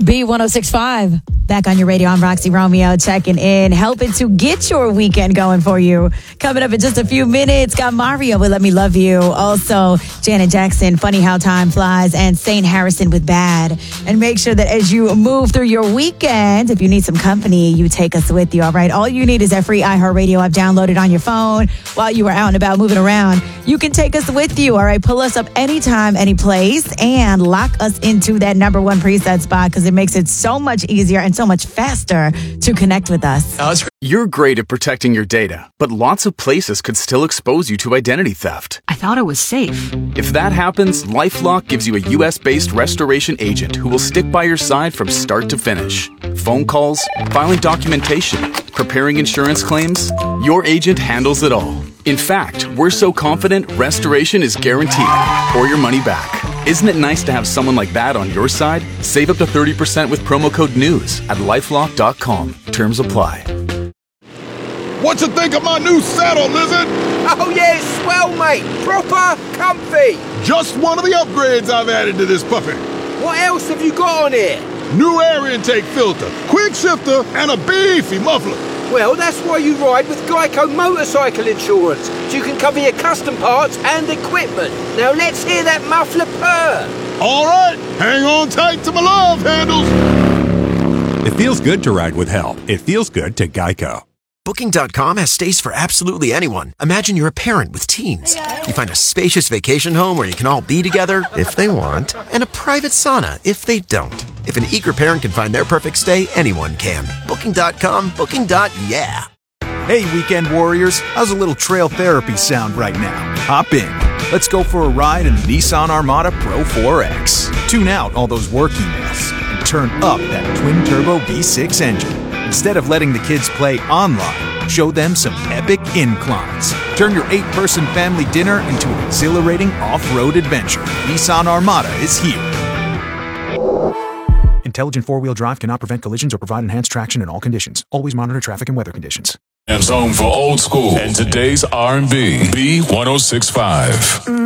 B1065. Back on your radio, I'm Roxy Romeo checking in, helping to get your weekend going for you. Coming up in just a few minutes, got Mario with Let Me Love You. Also, Janet Jackson, Funny How Time Flies, and Saint Harrison with Bad. And make sure that as you move through your weekend, if you need some company, you take us with you, all right? All you need is that free iHeartRadio app downloaded on your phone while you are out and about moving around. You can take us with you, all right? Pull us up anytime, any place, and lock us into that number one preset spot because it makes it so much easier and so much faster to connect with us. You're great at protecting your data, but lots of places could still expose you to identity theft. I thought it was safe. If that happens, LifeLock gives you a U.S.-based restoration agent who will stick by your side from start to finish. Phone calls, filing documentation, preparing insurance claims, your agent handles it all. In fact, we're so confident restoration is guaranteed or your money back. Isn't it nice to have someone like that on your side? Save up to 30% with promo code NEWS at LifeLock.com. Terms apply. What you think of my new saddle, Lizard? Oh yeah, it's swell, mate. Proper comfy. Just one of the upgrades I've added to this puppy. What else have you got on it? New air intake filter, quick shifter, and a beefy muffler. Well, that's why you ride with Geico Motorcycle Insurance, so you can cover your custom parts and equipment. Now let's hear that muffler purr. All right, hang on tight to my love handles. It feels good to ride with help. It feels good to Geico. Booking.com has stays for absolutely anyone. Imagine you're a parent with teens. You find a spacious vacation home where you can all be together, if they want, and a private sauna, if they don't. If an eager parent can find their perfect stay, anyone can. Booking.com, booking.yeah. Hey, weekend warriors, how's a little trail therapy sound right now? Hop in. Let's go for a ride in the Nissan Armada Pro 4X. Tune out all those work emails and turn up that twin-turbo V6 engine. Instead of letting the kids play online, show them some epic inclines. Turn your 8-person family dinner into an exhilarating off-road adventure. Nissan Armada is here. Intelligent four-wheel drive cannot prevent collisions or provide enhanced traction in all conditions. Always monitor traffic and weather conditions. It's home for old school and today's R&B. B1065.